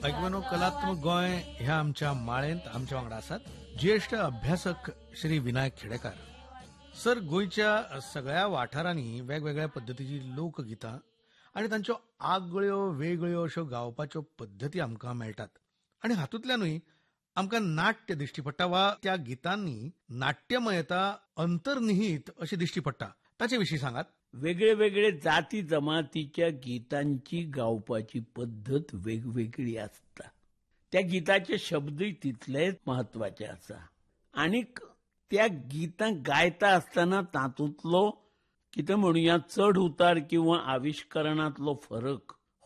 ऐकवनो कलात्मक गोय ह्या आमच्या माळेंत आमच्या वांगडा आसात ज्येष्ठ अभ्यासक श्री विनायक खेडेकार सर. गोयच्या सगळ्या वाठारांनी वेगवेगळ्या पद्धतीची लोकगितां आणि तांच्यो आगळ्यो वेगळ्यो अश्यो गावपाच्यो पद्धती आमकां मेळटात आणि हातूंतल्यानूय आमकां नाट्य दिश्टी पडटा वा त्या गितांनी नाट्यमयता अंतर्निहित अशी दिश्टी पडटा. ताचे विशीं सांगात. वेगळे वेगळे जाती जमातीच्या गीतांची गावपाची पद्धत वेगवेगळी असता. त्या गीताचे शब्दय तितलेच महत्वाचे आसा आणि त्या गीतां गायता आसतना तातूंतलो कितें म्हणुया चढ उतार किंवा आविष्करणातलो फरक